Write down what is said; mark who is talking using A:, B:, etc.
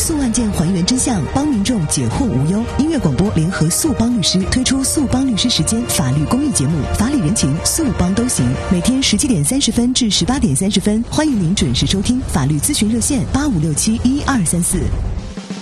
A: 诉案件还原真相，帮民众解惑无忧。音乐广播联合速帮律师推出速帮律师时间法律公益节目，法理人情速帮都行，每天17点30分至18点30分，欢迎您准时收听。法律咨询热线85671234。